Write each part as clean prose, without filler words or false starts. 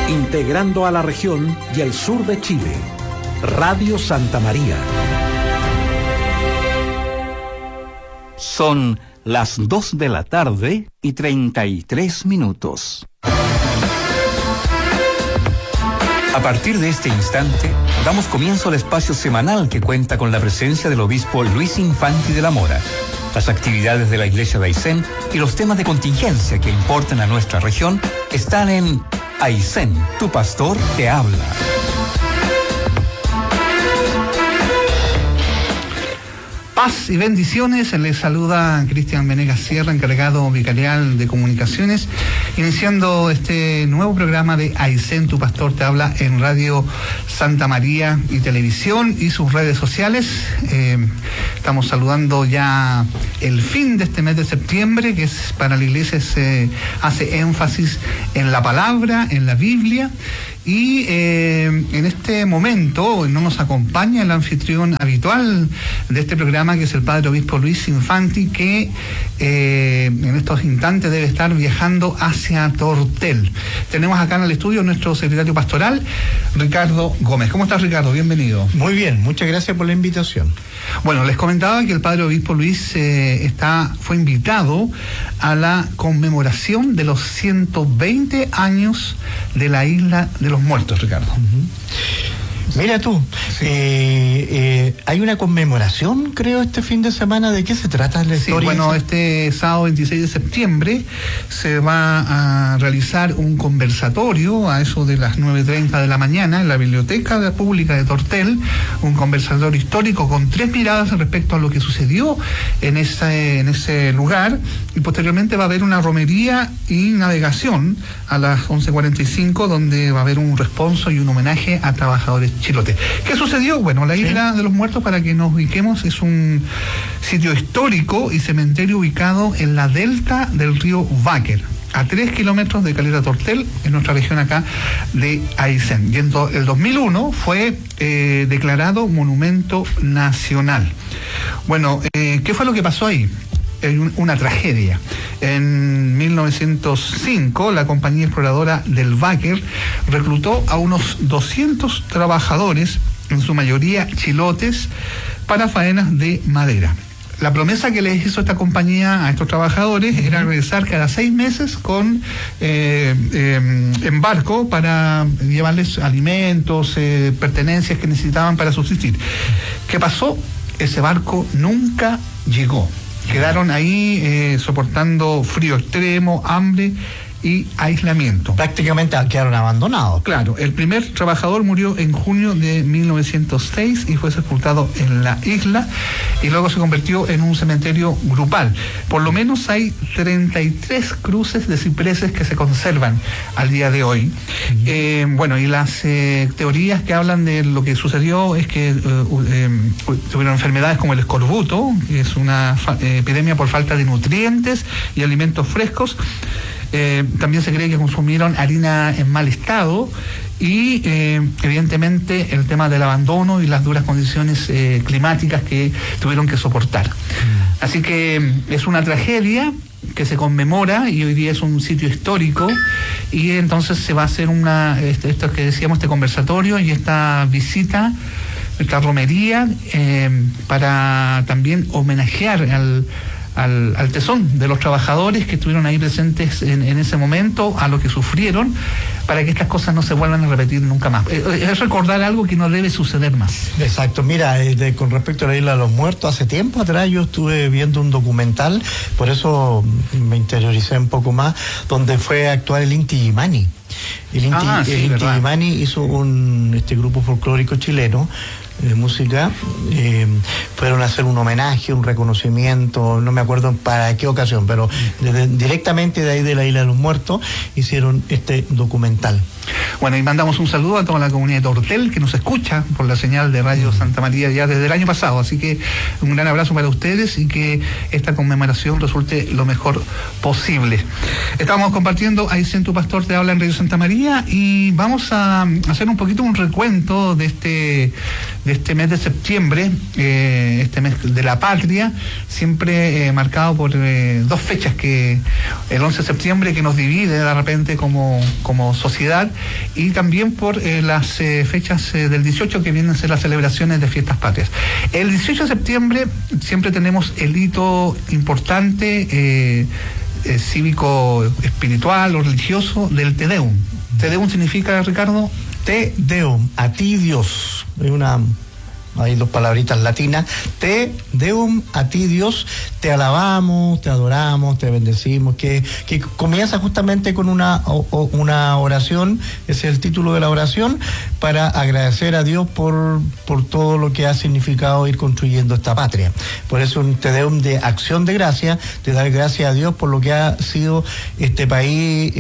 integrando a la región y el sur de Chile. Radio Santa María. Son las 2:33 p.m. A partir de este instante, damos comienzo al espacio semanal que cuenta con la presencia del obispo Luis Infanti de la Mora, las actividades de la Iglesia de Aysén y los temas de contingencia que importan a nuestra región están en Aysén, tu pastor te habla. Paz y bendiciones, les saluda Cristian Venegas Sierra, encargado vicarial de comunicaciones, iniciando este nuevo programa de Aysén, tu pastor te habla, en Radio Santa María y televisión y sus redes sociales. Estamos saludando ya el fin de este mes de septiembre, que es para la iglesia, se hace énfasis en la palabra, en la Biblia. Y en este momento no nos acompaña el anfitrión habitual de este programa, que es el padre obispo Luis Infanti, que en estos instantes debe estar viajando hacia Tortel. Tenemos acá en el estudio nuestro secretario pastoral, Ricardo Gómez. ¿Cómo estás, Ricardo? Bienvenido. Muy bien, muchas gracias por la invitación. Bueno, les comentaba que el padre obispo Luis fue invitado a la conmemoración de los 120 años de la Isla de los Muertos, Ricardo. Mira tú, sí. Hay una conmemoración, creo, este fin de semana. ¿De qué se trata la historia? Sí, bueno, este sábado 26 de septiembre se va a realizar un conversatorio a eso de las 9:30 de la mañana en la Biblioteca Pública de Tortel, un conversatorio histórico con 3 miradas respecto a lo que sucedió en ese lugar, y posteriormente va a haber una romería y navegación a las 11:45, donde va a haber un responso y un homenaje a trabajadores chilotes. ¿Qué sucedió? Bueno, la Isla de los Muertos, para que nos ubiquemos, es un sitio histórico y cementerio ubicado en la delta del río Báquer, a 3 kilómetros de Calera Tortel, en nuestra región acá de Aysén. Y en el 2001 fue declarado monumento nacional. Bueno, ¿qué fue lo que pasó ahí? Una tragedia. En 1905, la compañía exploradora del Báquer reclutó a unos 200 trabajadores, en su mayoría chilotes, para faenas de madera. La promesa que les hizo esta compañía a estos trabajadores era regresar cada 6 meses en barco para llevarles alimentos, pertenencias que necesitaban para subsistir. ¿Qué pasó? Ese barco nunca llegó. Quedaron ahí soportando frío extremo, hambre y aislamiento. Prácticamente quedaron abandonados. Claro, el primer trabajador murió en junio de 1906 y fue sepultado en la isla, y luego se convirtió en un cementerio grupal. Por lo menos hay 33 cruces de cipreses que se conservan al día de hoy. Bueno, y las teorías que hablan de lo que sucedió es que tuvieron enfermedades como el escorbuto, que es una epidemia por falta de nutrientes y alimentos frescos. También se cree que consumieron harina en mal estado y evidentemente el tema del abandono y las duras condiciones climáticas que tuvieron que soportar. Así que es una tragedia que se conmemora, y hoy día es un sitio histórico, y entonces se va a hacer esto que decíamos, este conversatorio y esta visita, esta romería, para también homenajear al tesón de los trabajadores que estuvieron ahí presentes en ese momento, a lo que sufrieron, para que estas cosas no se vuelvan a repetir nunca más. Es recordar algo que no debe suceder más. Exacto. Mira, con respecto a la Isla de los Muertos, hace tiempo atrás yo estuve viendo un documental, por eso me interioricé un poco más, donde fue a actuar el Inti Illimani. El Inti Illimani hizo este grupo folclórico chileno de música, fueron a hacer un homenaje, un reconocimiento, no me acuerdo para qué ocasión, pero directamente de ahí de la Isla de los Muertos hicieron este documental. Bueno, y mandamos un saludo a toda la comunidad de Tortel que nos escucha por la señal de Radio Santa María ya desde el año pasado, así que un gran abrazo para ustedes y que esta conmemoración resulte lo mejor posible. Estamos compartiendo Aysén, tu pastor te habla, en Radio Santa María, y vamos a hacer un poquito un recuento de este mes de septiembre, este mes de la patria, siempre marcado por 2 fechas, que el 11 de septiembre, que nos divide de repente como sociedad, y también por las fechas del 18 que vienen a ser las celebraciones de fiestas patrias. El 18 de septiembre siempre tenemos el hito importante cívico, espiritual o religioso del Te Deum. Te Deum significa, Ricardo, Te Deum, a ti Dios. Hay dos palabritas latinas. Te Deum, a ti Dios, te alabamos, te adoramos, te bendecimos, que comienza justamente con una oración, ese es el título de la oración, para agradecer a Dios por todo lo que ha significado ir construyendo esta patria. Por eso un Te Deum de acción de gracia, de dar gracias a Dios por lo que ha sido este país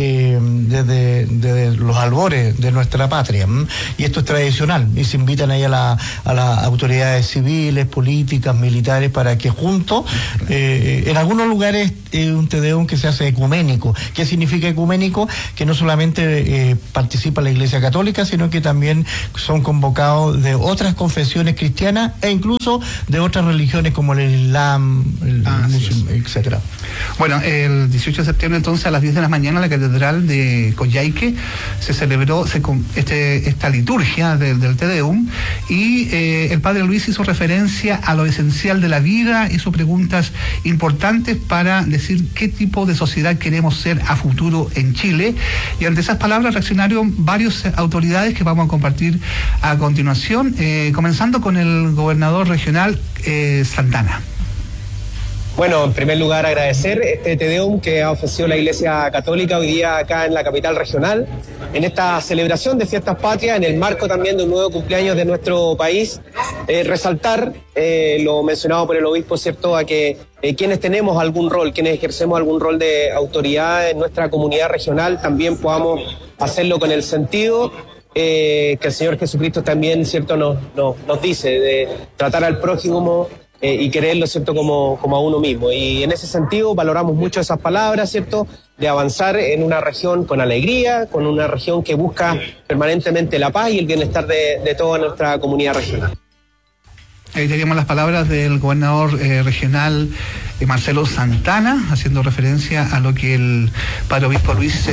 desde los albores de nuestra patria. Y esto es tradicional, y se invitan ahí a las autoridades civiles, políticas, militares, para que juntos, en algunos lugares un Te Deum que se hace ecuménico. ¿Qué significa ecuménico? Que no solamente participa la Iglesia Católica, sino que también son convocados de otras confesiones cristianas e incluso de otras religiones como el Islam, el Muslim, etcétera. Bueno, el 18 de septiembre entonces a las 10 de la mañana en la Catedral de Coyhaique se celebró esta liturgia del Te Deum, y el Padre Luis hizo referencia a lo esencial de la vida, hizo preguntas importantes para decir qué tipo de sociedad queremos ser a futuro en Chile, y ante esas palabras reaccionaron varias autoridades que vamos a compartir a continuación, comenzando con el gobernador regional Santana. Bueno, en primer lugar agradecer este Te Deum que ha ofrecido la Iglesia Católica hoy día acá en la capital regional, en esta celebración de fiestas patrias, en el marco también de un nuevo cumpleaños de nuestro país. Resaltar lo mencionado por el obispo, ¿cierto?, a que quienes tenemos algún rol, quienes ejercemos algún rol de autoridad en nuestra comunidad regional, también podamos hacerlo con el sentido que el Señor Jesucristo también, ¿cierto?, nos dice, de tratar al prójimo y quererlo, ¿cierto?, como a uno mismo. Y en ese sentido valoramos mucho esas palabras, ¿cierto?, de avanzar en una región con alegría, con una región que busca permanentemente la paz y el bienestar de toda nuestra comunidad regional. Ahí teníamos las palabras del gobernador regional Marcelo Santana, haciendo referencia a lo que el padre obispo Luis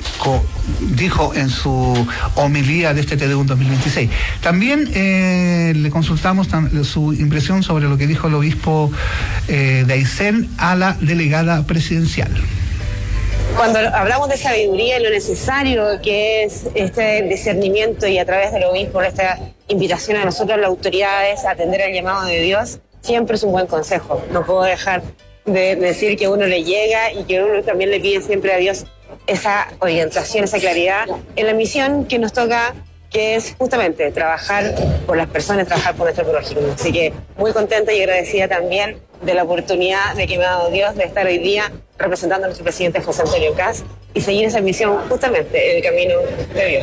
dijo en su homilía de este Te Deum 2026. También le consultamos su impresión sobre lo que dijo el obispo de Aysén a la delegada presidencial. Cuando hablamos de sabiduría y lo necesario que es este discernimiento, y a través del obispo esta invitación a nosotros las autoridades a atender el llamado de Dios, siempre es un buen consejo. No puedo dejar de decir que uno le llega y que uno también le pide siempre a Dios esa orientación, esa claridad en la misión que nos toca, que es justamente trabajar por las personas, trabajar por nuestro prójimo. Así que muy contenta y agradecida también de la oportunidad de que me ha dado Dios de estar hoy día representando a nuestro presidente José Antonio Kast y seguir esa misión justamente en el camino de Dios.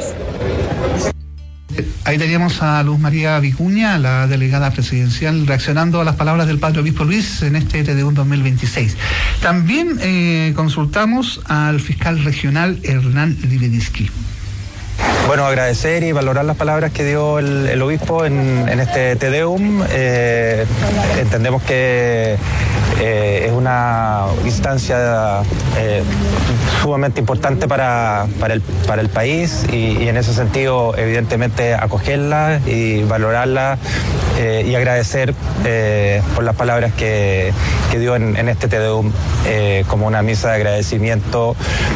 Ahí teníamos a Luz María Vicuña, la delegada presidencial, reaccionando a las palabras del padre obispo Luis en este Te Deum 2026. También consultamos al fiscal regional Hernán Libedinsky. Bueno, agradecer y valorar las palabras que dio el obispo en este Te Deum. Entendemos que es una instancia sumamente importante para el país y en ese sentido evidentemente acogerla y valorarla y agradecer por las palabras que dio en este Te Deum como una misa de agradecimiento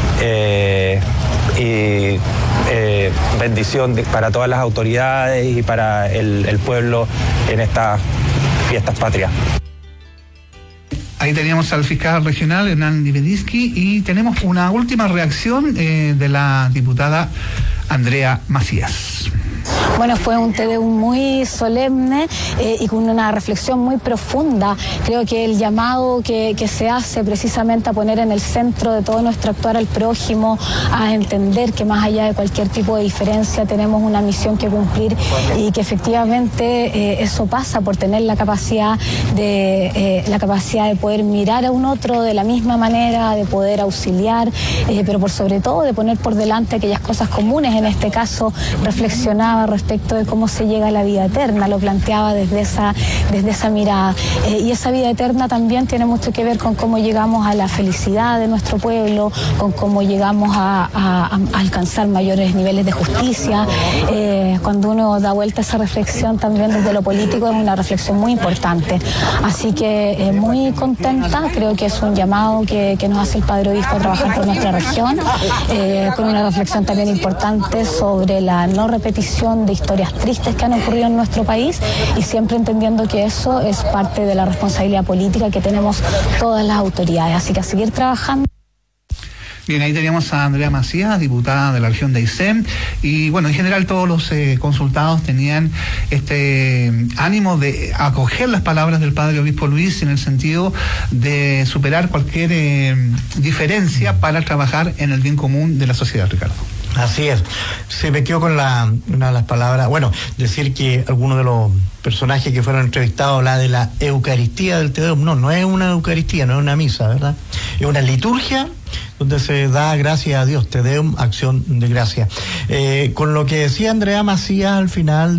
y bendición para todas las autoridades y para el pueblo en estas fiestas patrias. Ahí teníamos al fiscal regional Hernán Libedinsky y tenemos una última reacción de la diputada Andrea Macías. Bueno, fue un Te Deum muy solemne y con una reflexión muy profunda. Creo que el llamado que se hace precisamente a poner en el centro de todo nuestro actuar al prójimo, a entender que más allá de cualquier tipo de diferencia tenemos una misión que cumplir y que efectivamente eso pasa por tener la capacidad de poder mirar a un otro de la misma manera, de poder auxiliar, pero por sobre todo de poner por delante aquellas cosas comunes. En este caso reflexionaba respecto respecto de cómo se llega a la vida eterna, lo planteaba desde esa mirada. Y esa vida eterna también tiene mucho que ver con cómo llegamos a la felicidad de nuestro pueblo, con cómo llegamos a alcanzar mayores niveles de justicia. Cuando uno da vuelta a esa reflexión también desde lo político, es una reflexión muy importante. Así que muy contenta, creo que es un llamado que nos hace el Padre Obispo a trabajar por nuestra región, con una reflexión también importante sobre la no repetición de historias tristes que han ocurrido en nuestro país, y siempre entendiendo que eso es parte de la responsabilidad política que tenemos todas las autoridades. Así que a seguir trabajando. Bien, ahí teníamos a Andrea Macías, diputada de la región de Aysén, y bueno, en general todos los consultados tenían este ánimo de acoger las palabras del Padre Obispo Luis en el sentido de superar cualquier diferencia para trabajar en el bien común de la sociedad, Ricardo. Así es. Se me quedó con una de las palabras, bueno, decir que algunos de los personajes que fueron entrevistados habla de la Eucaristía del Te Deum. No es una Eucaristía, no es una misa, ¿verdad? Es una liturgia donde se da gracias a Dios, Te Deum, acción de gracia. Con lo que decía Andrea Macías al final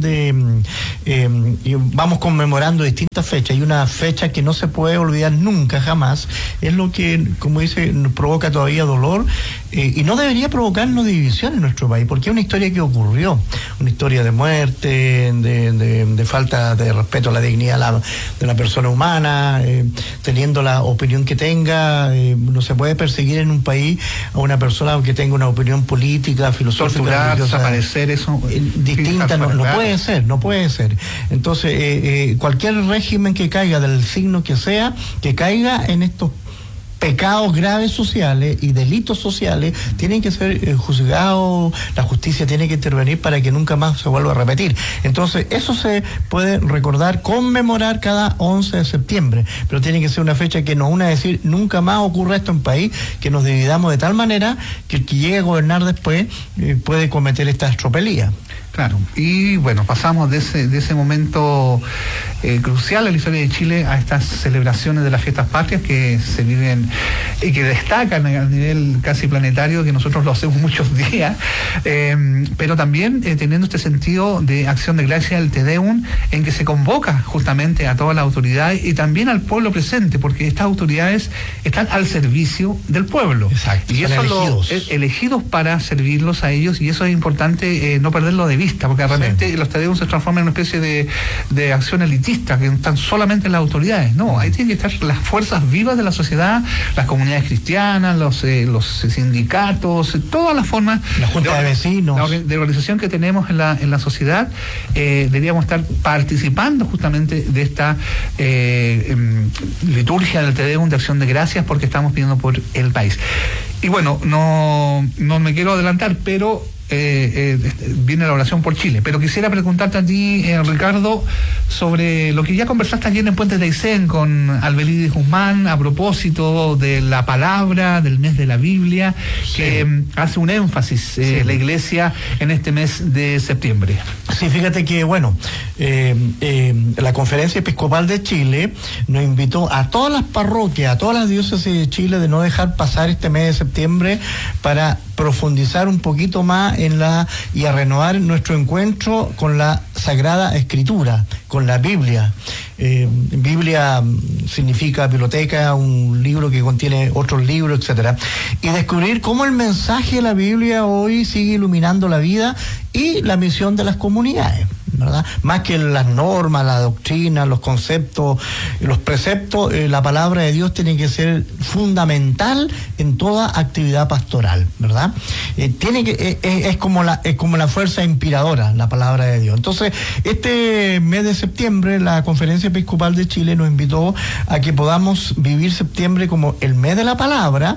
vamos conmemorando distintas fechas, y una fecha que no se puede olvidar nunca, jamás, es lo que, como dice, nos provoca todavía dolor, y no debería provocarnos división en nuestro país, porque es una historia que ocurrió, una historia de muerte, de falta de respeto a la dignidad de la persona humana, teniendo la opinión que tenga. No se puede perseguir en un país a una persona que tenga una opinión política, filosófica, torturar, desaparecer, eso distinta, no puede ser. Entonces, cualquier régimen que caiga del signo que sea, que caiga en estos pecados graves sociales y delitos sociales, tienen que ser juzgados, la justicia tiene que intervenir para que nunca más se vuelva a repetir. Entonces, eso se puede recordar, conmemorar cada 11 de septiembre, pero tiene que ser una fecha que nos una a decir, nunca más ocurra esto en el país, que nos dividamos de tal manera que el que llegue a gobernar después puede cometer esta tropelía. Claro, y bueno, pasamos de ese momento crucial en la historia de Chile a estas celebraciones de las fiestas patrias que se viven y que destacan a nivel casi planetario, que nosotros lo hacemos muchos días, pero también teniendo este sentido de acción de gracia, el Te Deum, en que se convoca justamente a todas las autoridades y también al pueblo presente, porque estas autoridades están al servicio del pueblo. Exacto, y eso elegidos para servirlos a ellos, y eso es importante no perderlo de vista, porque realmente los Te Deum se transforman en una especie de acción elitista, que están solamente en las autoridades. No, ahí tienen que estar las fuerzas vivas de la sociedad, las comunidades cristianas, los sindicatos, todas las formas, la junta de vecinos, de organización que tenemos en la sociedad. Deberíamos estar participando justamente de esta liturgia del Te Deum de acción de gracias, porque estamos pidiendo por el país. Y bueno, no me quiero adelantar, pero viene la oración por Chile, pero quisiera preguntarte a ti, Ricardo, sobre lo que ya conversaste ayer en Puentes de Aysén con Albelides Guzmán a propósito de la palabra del mes de la Biblia, que hace un énfasis la Iglesia en este mes de septiembre. Sí, fíjate que bueno, la Conferencia Episcopal de Chile nos invitó a todas las parroquias, a todas las diócesis de Chile, de no dejar pasar este mes de septiembre para profundizar un poquito más y a renovar nuestro encuentro con la Sagrada Escritura, con la Biblia. Biblia significa biblioteca, un libro que contiene otros libros, etcétera, y descubrir cómo el mensaje de la Biblia hoy sigue iluminando la vida y la misión de las comunidades, ¿verdad? Más que las normas, la doctrina, los conceptos, los preceptos, la palabra de Dios tiene que ser fundamental en toda actividad pastoral, ¿verdad? Es como la fuerza inspiradora, la palabra de Dios. Entonces, este mes de septiembre, la Conferencia Episcopal de Chile nos invitó a que podamos vivir septiembre como el mes de la palabra,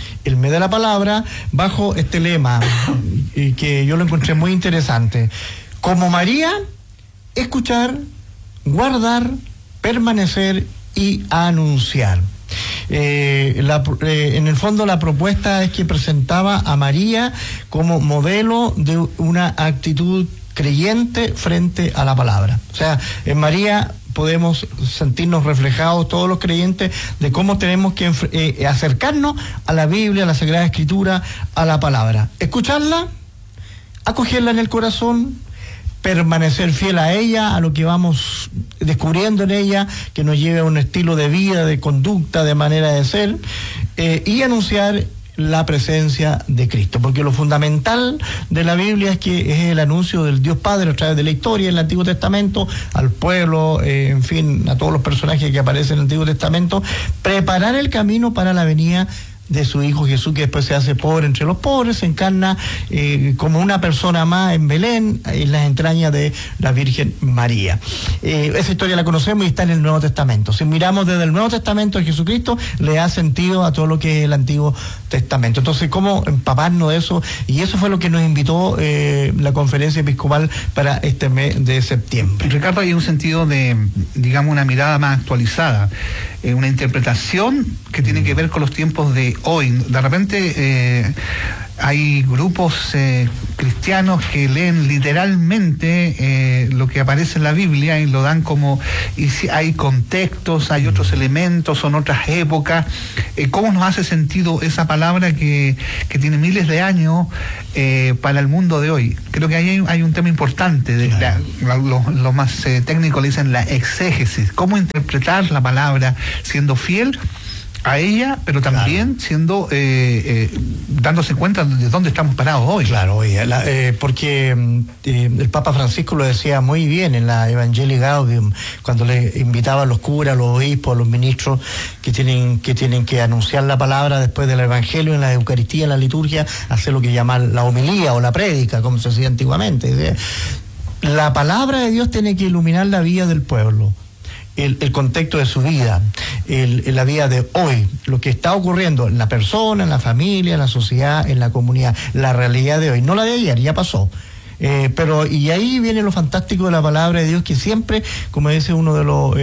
bajo este lema, que yo lo encontré muy interesante. Como María, escuchar, guardar, permanecer y anunciar. En el fondo la propuesta es que presentaba a María como modelo de una actitud creyente frente a la palabra. O sea, en María podemos sentirnos reflejados todos los creyentes de cómo tenemos que acercarnos a la Biblia, a la Sagrada Escritura, a la palabra. Escucharla, acogerla en el corazón, permanecer fiel a ella, a lo que vamos descubriendo en ella, que nos lleve a un estilo de vida, de conducta, de manera de ser, y anunciar la presencia de Cristo, porque lo fundamental de la Biblia es que es el anuncio del Dios Padre a través de la historia en el Antiguo Testamento, al pueblo, en fin, a todos los personajes que aparecen en el Antiguo Testamento, preparar el camino para la venida de su Hijo Jesús, que después se hace pobre entre los pobres, se encarna como una persona más en Belén, en las entrañas de la Virgen María. Esa historia la conocemos y está en el Nuevo Testamento. Si miramos desde el Nuevo Testamento a Jesucristo, le da sentido a todo lo que es el Antiguo Testamento. Entonces, ¿cómo empaparnos de eso? Y eso fue lo que nos invitó la Conferencia Episcopal para este mes de septiembre. Ricardo, hay un sentido de, digamos, una mirada más actualizada, una interpretación que tiene que ver con los tiempos de hoy. De repente hay grupos cristianos que leen literalmente lo que aparece en la Biblia y lo dan como, y si hay contextos, hay otros elementos, son otras épocas. ¿Cómo nos hace sentido esa palabra que tiene miles de años para el mundo de hoy? Creo que ahí hay un tema importante, lo más técnico le dicen la exégesis, cómo interpretar la palabra siendo fiel a ella, pero también siendo dándose cuenta de dónde estamos parados hoy. Claro, porque el Papa Francisco lo decía muy bien en la Evangelii Gaudium, cuando le invitaba a los curas, a los obispos, a los ministros que tienen que anunciar la palabra después del Evangelio, en la Eucaristía, en la liturgia, hacer lo que llaman la homilía o la prédica, como se hacía antiguamente. La palabra de Dios tiene que iluminar la vida del pueblo, el contexto de su vida, la vida de hoy, lo que está ocurriendo en la persona, en la familia, en la sociedad, en la comunidad, la realidad de hoy, no la de ayer, ya pasó. Pero y ahí viene lo fantástico de la palabra de Dios, que siempre, como dice uno de los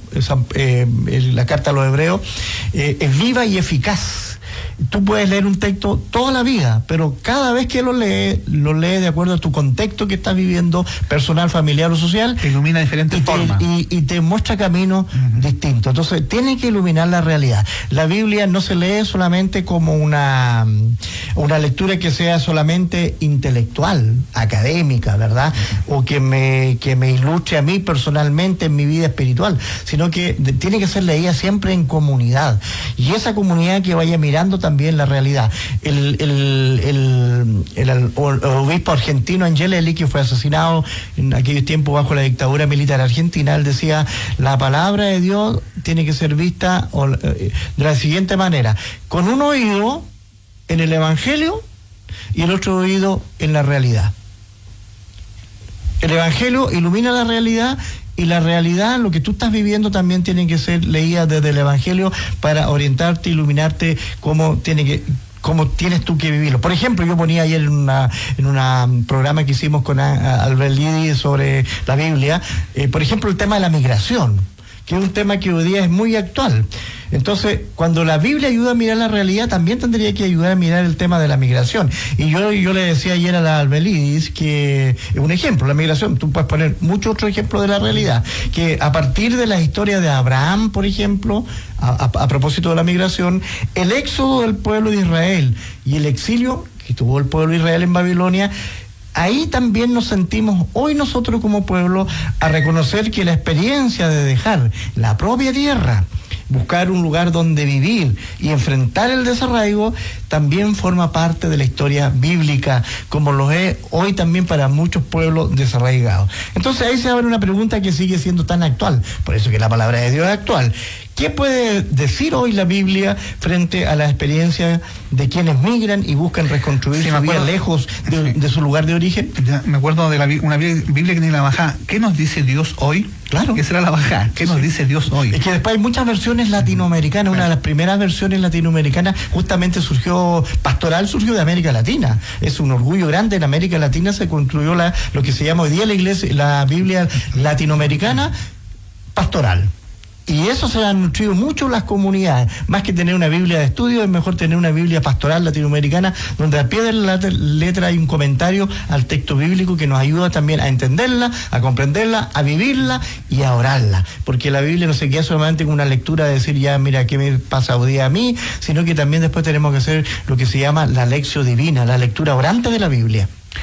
la carta a los Hebreos, es viva y eficaz. Tú puedes leer un texto toda la vida, pero cada vez que lo lees de acuerdo a tu contexto que estás viviendo, personal, familiar o social. Te ilumina de diferentes formas. Y te muestra caminos distintos. Entonces, tiene que iluminar la realidad. La Biblia no se lee solamente como una lectura que sea solamente intelectual, académica, ¿verdad? O que me ilustre a mí personalmente en mi vida espiritual, sino que tiene que ser leída siempre en comunidad. Y esa comunidad que vaya mirando también la realidad. El obispo argentino Angelelli, que fue asesinado en aquellos tiempos bajo la dictadura militar argentina, él decía: la palabra de Dios tiene que ser vista de la siguiente manera: con un oído en el Evangelio y el otro oído en la realidad. El Evangelio ilumina la realidad, y la realidad, lo que tú estás viviendo, también tiene que ser leída desde el Evangelio para orientarte, iluminarte cómo tienes tú que vivirlo. Por ejemplo, yo ponía ayer en un programa que hicimos con Albert Lidi sobre la Biblia, por ejemplo, el tema de la migración, que es un tema que hoy día es muy actual. Entonces, cuando la Biblia ayuda a mirar la realidad, también tendría que ayudar a mirar el tema de la migración. Y yo le decía ayer a la Albelidis que es un ejemplo, la migración. Tú puedes poner muchos otros ejemplos de la realidad, que a partir de la historia de Abraham, por ejemplo, a propósito de la migración, el éxodo del pueblo de Israel y el exilio que tuvo el pueblo de Israel en Babilonia, ahí también nos sentimos hoy nosotros como pueblo a reconocer que la experiencia de dejar la propia tierra, buscar un lugar donde vivir y enfrentar el desarraigo, también forma parte de la historia bíblica, como lo es hoy también para muchos pueblos desarraigados. Entonces ahí se abre una pregunta que sigue siendo tan actual, por eso que la palabra de Dios es actual. ¿Qué puede decir hoy la Biblia frente a la experiencia de quienes migran y buscan reconstruir su vida lejos de su lugar de origen? Ya, me acuerdo de una Biblia que tiene la bajada. ¿Qué nos dice Dios hoy? Claro. Esa era la bajada. ¿Qué nos dice Dios hoy? Es que después hay muchas versiones latinoamericanas. Una de las primeras versiones latinoamericanas justamente pastoral surgió de América Latina. Es un orgullo grande. En América Latina se construyó lo que se llama hoy día la Biblia latinoamericana pastoral. Y eso se han nutrido mucho las comunidades. Más que tener una Biblia de estudio, es mejor tener una Biblia pastoral latinoamericana, donde al pie de la letra hay un comentario al texto bíblico que nos ayuda también a entenderla, a comprenderla, a vivirla y a orarla. Porque la Biblia no se queda solamente con una lectura de decir, ya, mira, ¿qué me pasa hoy día a mí? Sino que también después tenemos que hacer lo que se llama la lección divina, la lectura orante de la Biblia.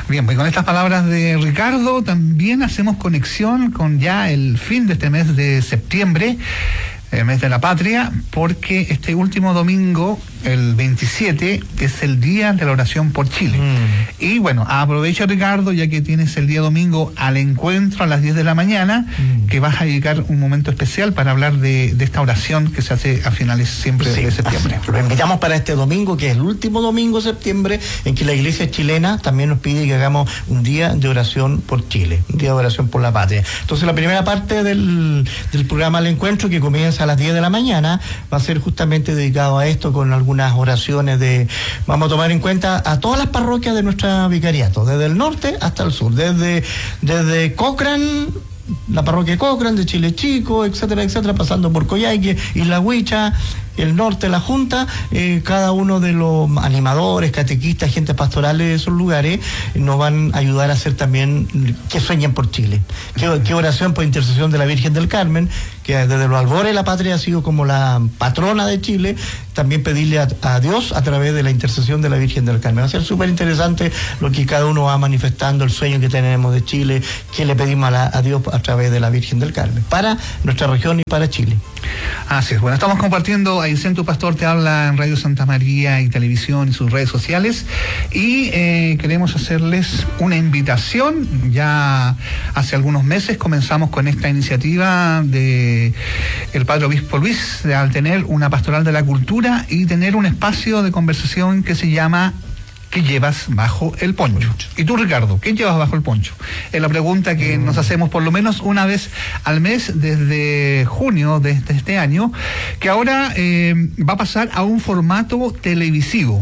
Bien, pues con estas palabras de Ricardo también hacemos conexión con ya el fin de este mes de septiembre, el mes de la patria, porque este último domingo, el 27, es el día de la oración por Chile. Y bueno, aprovecha, Ricardo, ya que tienes el día domingo al encuentro a las 10 de la mañana, que vas a dedicar un momento especial para hablar de esta oración que se hace a finales siempre de septiembre. Lo invitamos para este domingo, que es el último domingo de septiembre, en que la Iglesia chilena también nos pide que hagamos un día de oración por Chile, un día de oración por la patria. Entonces, la primera parte del programa Al Encuentro, que comienza a las 10 de la mañana, va a ser justamente dedicado a esto, con algunas oraciones vamos a tomar en cuenta a todas las parroquias de nuestra vicariato, desde el norte hasta el sur, desde Cochrane, la parroquia de Cochrane, de Chile Chico, etcétera, etcétera, pasando por Coyhaique, Isla Huicha, el norte, la Junta, cada uno de los animadores, catequistas, agentes pastorales de esos lugares nos van a ayudar a hacer también que sueñen por Chile. Qué oración por intercesión de la Virgen del Carmen, que desde los albores de la patria ha sido como la patrona de Chile, también pedirle a Dios a través de la intercesión de la Virgen del Carmen. Va a ser súper interesante lo que cada uno va manifestando, el sueño que tenemos de Chile, que le pedimos a Dios a través de la Virgen del Carmen, para nuestra región y para Chile. Así es, bueno, estamos compartiendo, Aysén, tu pastor te habla en Radio Santa María y televisión y sus redes sociales, y queremos hacerles una invitación. Ya hace algunos meses comenzamos con esta iniciativa de el Padre Obispo Luis, al tener una pastoral de la cultura y tener un espacio de conversación que se llama ¿qué llevas bajo el poncho? Y tú, Ricardo, ¿qué llevas bajo el poncho? Es la pregunta que nos hacemos por lo menos una vez al mes desde junio de este año, que ahora va a pasar a un formato televisivo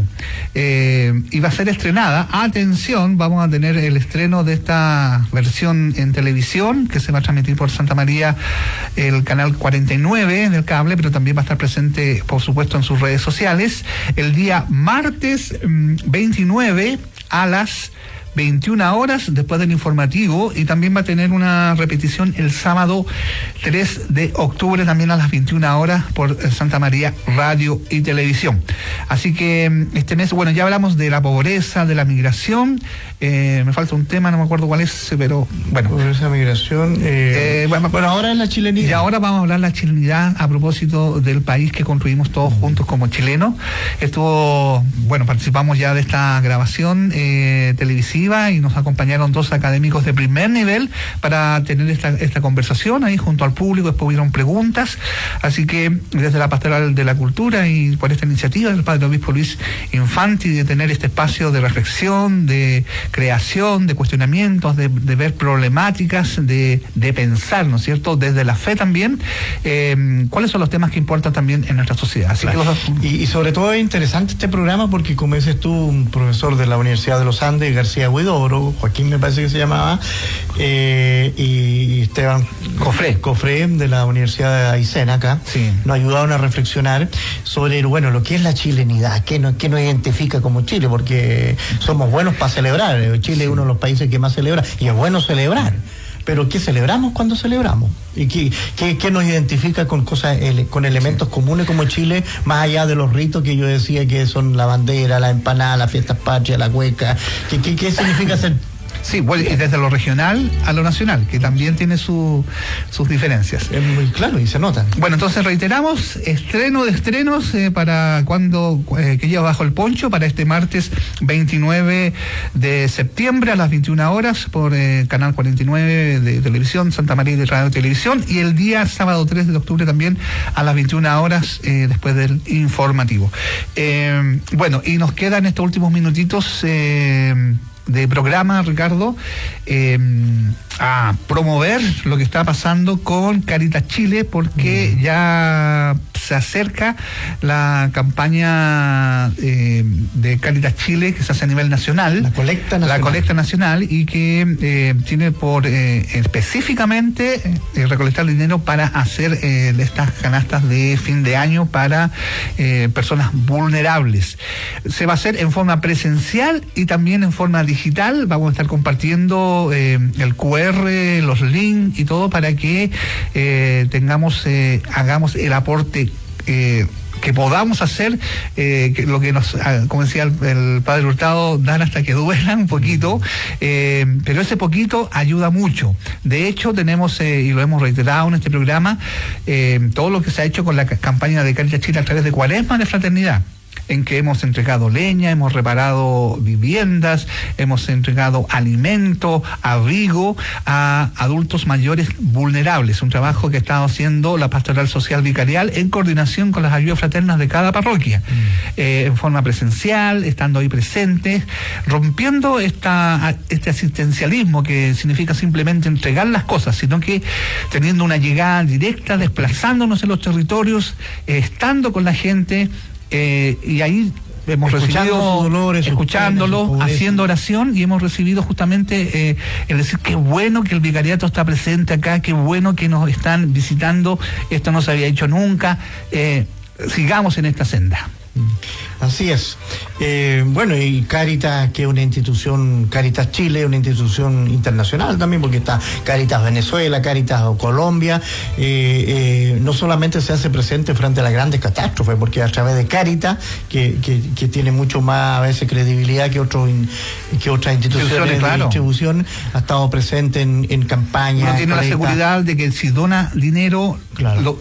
y va a ser estrenada. Atención, vamos a tener el estreno de esta versión en televisión, que se va a transmitir por Santa María, el canal 49 del cable, pero también va a estar presente, por supuesto, en sus redes sociales, el día martes 29 a las 21 horas después del informativo, y también va a tener una repetición el sábado 3 de octubre también a las 21 horas por Santa María Radio y Televisión. Así que este mes, bueno, ya hablamos de la pobreza, de la migración, me falta un tema, no me acuerdo cuál es, pero bueno. Pobreza, migración, bueno, ahora es la chilenidad. Y ahora vamos a hablar de la chilenidad a propósito del país que construimos todos juntos como chilenos. Participamos ya de esta grabación televisiva, y nos acompañaron 2 académicos de primer nivel para tener esta conversación ahí junto al público. Después hubieron preguntas, así que desde la Pastoral de la Cultura y por esta iniciativa del Padre Obispo Luis Infanti, de tener este espacio de reflexión, de creación, de cuestionamientos, de ver problemáticas, de pensar, ¿no es cierto?, desde la fe también, cuáles son los temas que importan también en nuestra sociedad. Así claro. Y sobre todo es interesante este programa porque, como dices tú, un profesor de la Universidad de los Andes, García Huidobro, Joaquín me parece que se llamaba, y Esteban Cofré de la Universidad de Aysén acá, sí, nos ayudaron a reflexionar sobre lo que es la chilenidad, qué nos identifica como Chile, porque somos buenos para celebrar. Chile es uno de los países que más celebra, y es bueno celebrar. Pero ¿qué celebramos cuando celebramos? ¿Y qué nos identifica con cosas, con elementos comunes como Chile, más allá de los ritos que yo decía que son la bandera, la empanada, las fiestas patrias, la cueca? ¿Qué significa ser? Sí, bueno, y desde lo regional a lo nacional, que también tiene sus diferencias. Es muy claro y se nota. Bueno, entonces reiteramos, estreno de estrenos para cuando que lleva bajo el poncho, para este martes 29 de septiembre a las 21 horas por canal 49 de televisión, Santa María de Radio y Televisión, y el día sábado 3 de octubre también a las 21 horas después del informativo. Bueno, y nos quedan estos últimos minutitos de programa, Ricardo, a promover lo que está pasando con Cáritas Chile, porque ya se acerca la campaña de Cáritas Chile que se hace a nivel nacional, la colecta nacional, y que tiene por específicamente recolectar dinero para hacer estas canastas de fin de año para personas vulnerables. Se va a hacer en forma presencial y también en forma digital. Vamos a estar compartiendo el QR, los links y todo para que hagamos el aporte que podamos hacer lo que nos, como decía el padre Hurtado, dar hasta que duela un poquito, pero ese poquito ayuda mucho. De hecho, tenemos, y lo hemos reiterado en este programa, todo lo que se ha hecho con la campaña de Cáritas Chile a través de Cuaresma de Fraternidad, en que hemos entregado leña, hemos reparado viviendas, hemos entregado alimento, abrigo a adultos mayores vulnerables, un trabajo que ha estado haciendo la Pastoral Social Vicarial en coordinación con las ayudas fraternas de cada parroquia, en forma presencial, estando ahí presentes, rompiendo este asistencialismo que significa simplemente entregar las cosas, sino que teniendo una llegada directa, desplazándonos en los territorios, estando con la gente, y ahí hemos recibido, dolores, escuchándolos, haciendo oración, y hemos recibido justamente el decir qué bueno que el vicariato está presente acá, qué bueno que nos están visitando, esto no se había hecho nunca, sigamos en esta senda. Así es. Bueno, y Cáritas, que es una institución, Cáritas Chile, una institución internacional también, porque está Cáritas Venezuela, Cáritas Colombia, no solamente se hace presente frente a las grandes catástrofes, porque a través de Cáritas, que tiene mucho más a veces credibilidad que otras instituciones de distribución, ha estado presente en campañas. Uno tiene la seguridad de que si dona dinero, claro,